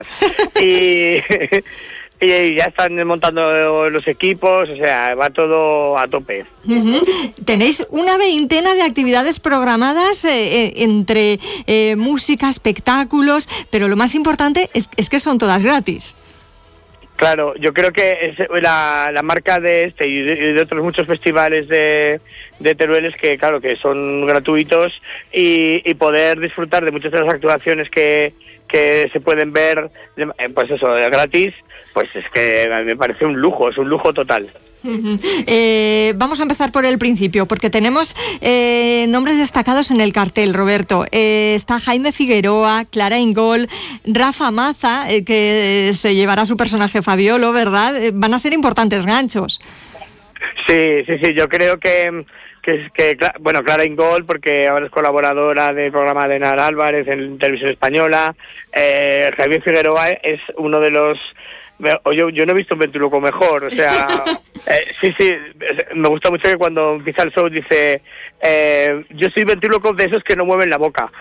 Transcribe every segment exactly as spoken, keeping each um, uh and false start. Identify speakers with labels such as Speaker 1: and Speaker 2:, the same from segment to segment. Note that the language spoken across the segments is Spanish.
Speaker 1: y, y ya están montando los equipos, o sea, va todo a tope.
Speaker 2: Uh-huh. Tenéis una veintena de actividades programadas eh, eh, entre eh, música, espectáculos, pero lo más importante es, es que son todas gratis.
Speaker 1: Claro, yo creo que es la, la marca de este y de, y de otros muchos festivales de, de Teruel es que, claro, que son gratuitos y, y poder disfrutar de muchas de las actuaciones que, que se pueden ver, pues eso, gratis, pues es que me parece un lujo, es un lujo total.
Speaker 2: Uh-huh. Eh, vamos a empezar por el principio, porque tenemos eh, nombres destacados en el cartel, Roberto. Eh, está Jaime Figueroa, Clara Ingol, Rafa Maza, eh, que se llevará su personaje Fabiolo, ¿verdad? Eh, van a ser importantes ganchos.
Speaker 1: Sí, sí, sí, yo creo que, que, que bueno, Clara Ingol, porque ahora es colaboradora del programa de Nara Álvarez en Televisión Española. eh, Jaime Figueroa es uno de los... Yo, yo no he visto un ventríloco mejor, o sea, eh, sí, sí, me gusta mucho que cuando empieza el show dice, eh, yo soy ventríloco de esos que no mueven la boca.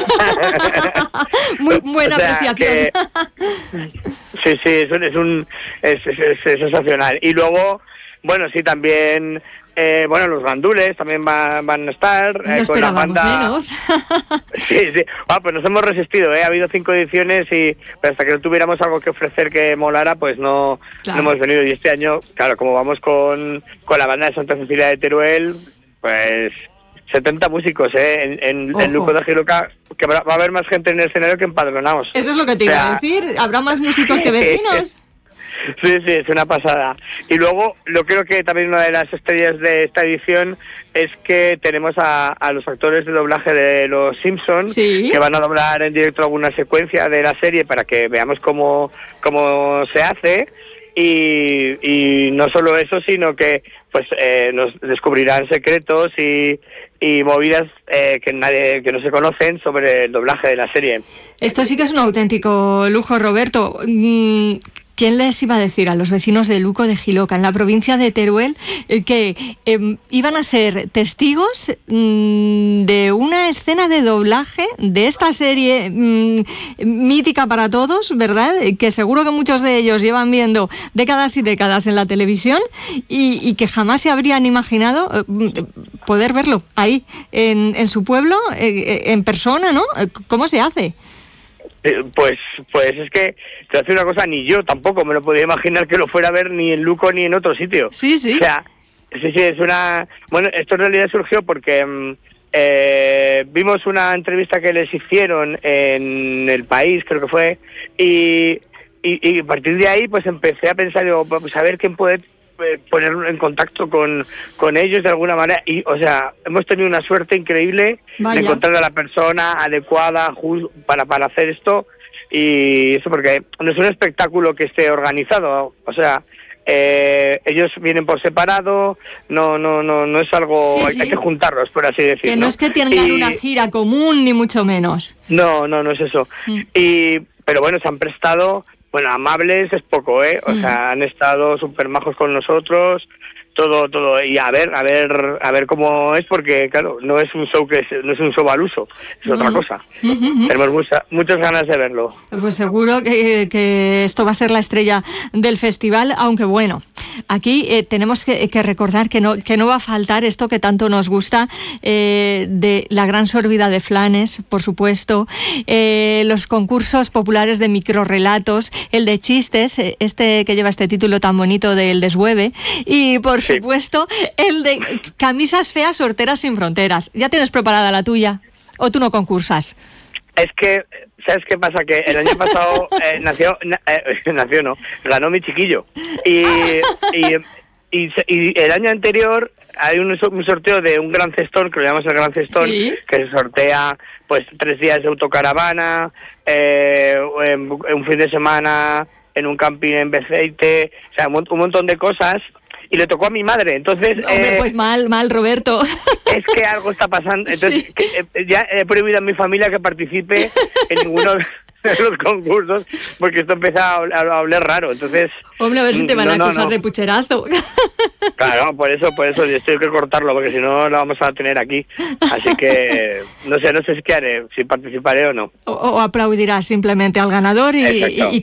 Speaker 2: Muy buena
Speaker 1: o sea,
Speaker 2: apreciación.
Speaker 1: Que, sí, sí, es un, es, un es, es, es, es sensacional. Y luego, bueno, sí, también... Eh, bueno, los gandules también va, van a estar.
Speaker 2: No
Speaker 1: eh, con la banda
Speaker 2: menos.
Speaker 1: Sí, sí. Ah, pues nos hemos resistido, ¿eh? Ha habido cinco ediciones y pero hasta que no tuviéramos algo que ofrecer que molara, pues no,
Speaker 2: claro.
Speaker 1: no hemos venido. Y este año, claro, como vamos con, con la banda de Santa Cecilia de Teruel, pues setenta músicos, ¿eh? En, en, en Luco de Giloca, que va a haber más gente en el escenario que empadronados.
Speaker 2: Eso es lo que te iba o sea, a decir. ¿Habrá más músicos que vecinos?
Speaker 1: Sí, sí, es una pasada. Y luego, lo creo que también una de las estrellas de esta edición es que tenemos a, a los actores de doblaje de Los Simpson,
Speaker 2: ¿sí?
Speaker 1: Que van a doblar en directo alguna secuencia de la serie para que veamos cómo, cómo se hace. Y, y no solo eso, sino que pues eh, nos descubrirán secretos y, y movidas eh, que nadie que no se conocen sobre el doblaje de la serie.
Speaker 2: Esto sí que es un auténtico lujo, Roberto. Mm, ¿quién les iba a decir a los vecinos de Luco de Giloca, en la provincia de Teruel, eh, que eh, iban a ser testigos mm, de una escena de doblaje de esta serie mm, mítica para todos, ¿verdad? Que seguro que muchos de ellos llevan viendo décadas y décadas en la televisión y, y que jamás se habrían imaginado eh, poder verlo ahí, en, en su pueblo, eh, en persona, ¿no? ¿Cómo se hace?
Speaker 1: Pues pues es que te hace una cosa, ni yo tampoco me lo podía imaginar que lo fuera a ver ni en Luco ni en otro sitio.
Speaker 2: Sí, sí.
Speaker 1: O sea, sí, sí, es una... Bueno, esto en realidad surgió porque eh, vimos una entrevista que les hicieron en El País, creo que fue, y, y, y a partir de ahí pues empecé a pensar, digo, pues a ver quién puede poner en contacto con, con ellos de alguna manera y, o sea, hemos tenido una suerte increíble
Speaker 2: Vaya.
Speaker 1: de encontrar a la persona adecuada just, para, para hacer esto y eso porque no es un espectáculo que esté organizado, o sea, eh, ellos vienen por separado, no no no no es algo,
Speaker 2: sí,
Speaker 1: hay,
Speaker 2: sí.
Speaker 1: hay que juntarlos, por así decirlo.
Speaker 2: Que no es que tengan
Speaker 1: y,
Speaker 2: una gira común, ni mucho menos.
Speaker 1: No, no, no es eso. Mm. Y pero bueno, se han prestado. Bueno, amables es poco, ¿eh? O mm. sea, han estado súper majos con nosotros, todo, todo. Y a ver, a ver, a ver cómo es, porque, claro, no es un show que es, no es un show al uso, es mm. otra cosa. Mm-hmm. Tenemos mucha, muchas ganas de verlo.
Speaker 2: Pues seguro que, que esto va a ser la estrella del festival, aunque bueno, aquí eh, tenemos que, que recordar que no, que no va a faltar esto que tanto nos gusta, eh, de la gran sorbida de flanes, por supuesto, eh, los concursos populares de microrrelatos, el de chistes, este que lleva este título tan bonito del Deshueve, y por sí. supuesto el de camisas feas sorteras sin fronteras. ¿Ya tienes preparada la tuya? ¿O tú no concursas?
Speaker 1: Es que, ¿sabes qué pasa? Que el año pasado eh, nació, na, eh, nació no, ganó mi chiquillo. Y, y, y, y el año anterior hay un, un sorteo de un gran cestón, que lo llamamos el gran cestón, ¿sí? Que se sortea pues tres días de autocaravana, eh, en, en un fin de semana en un camping en Beceite, o sea, un, un montón de cosas. Y le tocó a mi madre, entonces...
Speaker 2: Hombre, eh, pues mal, mal, Roberto.
Speaker 1: Es que algo está pasando, entonces sí. que, eh, ya he prohibido a mi familia que participe en ninguno... en los concursos, porque esto empieza a, a, a oler raro. Entonces,
Speaker 2: hombre, a ver si te van
Speaker 1: no,
Speaker 2: a
Speaker 1: no,
Speaker 2: acusar
Speaker 1: no.
Speaker 2: de pucherazo.
Speaker 1: Claro, por eso, por eso, yo estoy que cortarlo, porque si no lo vamos a tener aquí. Así que, no sé, no sé si qué haré, si participaré o no.
Speaker 2: O, o aplaudirás simplemente al ganador y, y, y